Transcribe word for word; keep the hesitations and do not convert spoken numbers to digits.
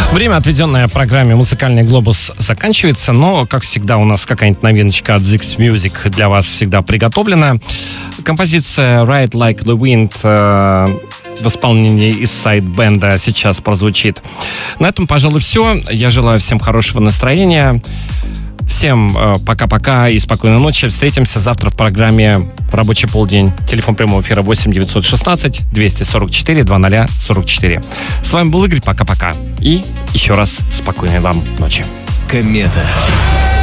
Время, отведенное программе «Музыкальный глобус», заканчивается, но, как всегда, у нас какая-нибудь новиночка от Zix Music для вас всегда приготовлена. Композиция «Ride Like the Wind» э, в исполнении Eastside Band сейчас прозвучит. На этом, пожалуй, все. Я желаю всем хорошего настроения. Всем э, пока-пока и спокойной ночи. Встретимся завтра в программе «Рабочий полдень». Телефон прямого эфира восемь девятьсот шестнадцать двести сорок четыре двадцать сорок четыре. С вами был Игорь. Пока-пока. И еще раз спокойной вам ночи. Комета.